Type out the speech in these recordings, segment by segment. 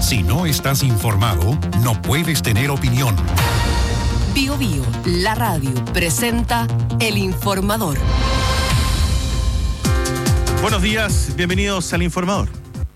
Si no estás informado, no puedes tener opinión. Bio Bio, la radio, presenta El Informador. Buenos días, bienvenidos al Informador.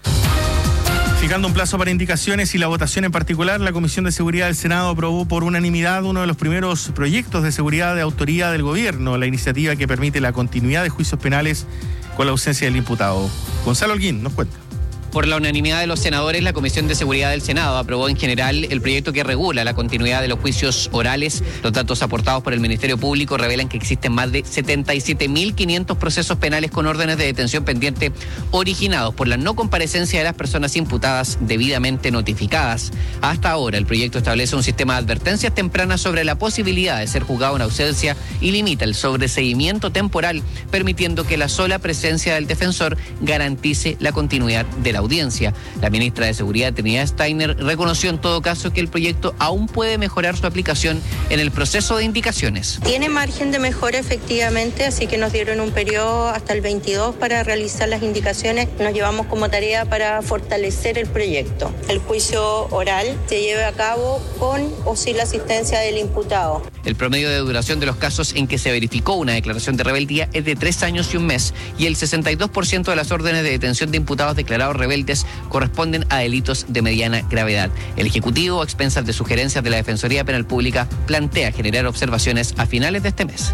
Fijando un plazo para indicaciones y la votación en particular, la Comisión de Seguridad del Senado aprobó por unanimidad uno de los primeros proyectos de seguridad de autoría del gobierno, la iniciativa que permite la continuidad de juicios penales con la ausencia del imputado. Gonzalo Holguín nos cuenta. Por la unanimidad de los senadores, la Comisión de Seguridad del Senado aprobó en general el proyecto que regula la continuidad de los juicios orales. Los datos aportados por el Ministerio Público revelan que existen más de 77.500 procesos penales con órdenes de detención pendiente originados por la no comparecencia de las personas imputadas debidamente notificadas. Hasta ahora, el proyecto establece un sistema de advertencias tempranas sobre la posibilidad de ser juzgado en ausencia y limita el sobreseimiento temporal, permitiendo que la sola presencia del defensor garantice la continuidad de la audiencia. La ministra de Seguridad, Trinidad Steiner, reconoció en todo caso que el proyecto aún puede mejorar su aplicación en el proceso de indicaciones. Tiene margen de mejora efectivamente, así que nos dieron un periodo hasta el 22 para realizar las indicaciones. Nos llevamos como tarea para fortalecer el proyecto. El juicio oral se lleve a cabo con o sin la asistencia del imputado. El promedio de duración de los casos en que se verificó una declaración de rebeldía es de 3 años y 1 mes, y el 62% de las órdenes de detención de imputados declarados rebeldes corresponden a delitos de mediana gravedad. El Ejecutivo, a expensas de sugerencias de la Defensoría Penal Pública, plantea generar observaciones a finales de este mes.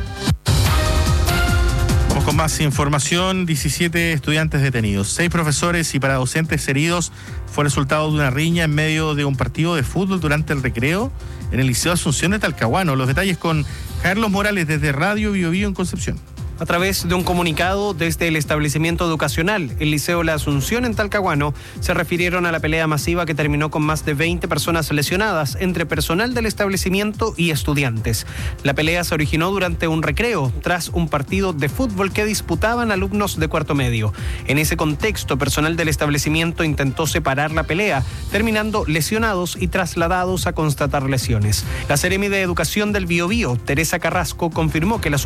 Vamos con más información. 17 estudiantes detenidos, 6 profesores y paradocentes heridos fue resultado de una riña en medio de un partido de fútbol durante el recreo en el Liceo Asunción de Talcahuano. Los detalles con Carlos Morales desde Radio Bio Bio en Concepción. A través de un comunicado desde el establecimiento educacional, el Liceo La Asunción en Talcahuano, se refirieron a la pelea masiva que terminó con más de 20 personas lesionadas entre personal del establecimiento y estudiantes. La pelea se originó durante un recreo, tras un partido de fútbol que disputaban alumnos de cuarto medio. En ese contexto, personal del establecimiento intentó separar la pelea, terminando lesionados y trasladados a constatar lesiones. La Seremi de Educación del Biobío, Teresa Carrasco, confirmó que la